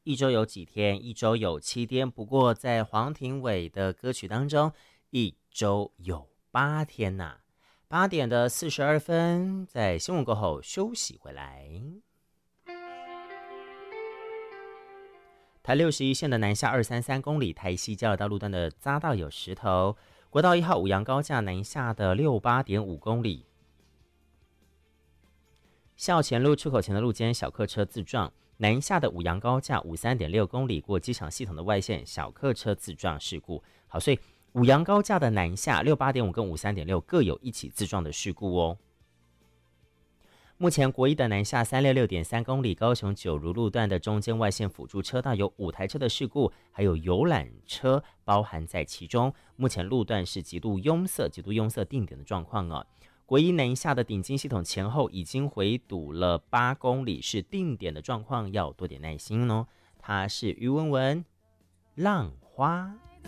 一周有几天？一周有7天。不过在黄庭伟的歌曲当中，一周有8天呐。8点的42分，在新闻过后休息回来。台61线的南下233公里，台西交流道路段的匝道有石头。国道1号五杨高架南下的68.5公里。校前路出口前的路肩小客车自撞，南下的五杨高架53.6公里过机场系统的外线小客车自撞事故。好，所以五杨高架的南下68.5跟53.6各有一起自撞的事故哦。目前国一的南下366.3公里，高雄九如路段的中间外线辅助车道有5台车的事故，还有游览车包含在其中。目前路段是极度拥塞定点的状况哦。国一南下的顶金系统前后已经回堵了8公里，是定点的状况，要多点耐心哦。它是于文文浪花。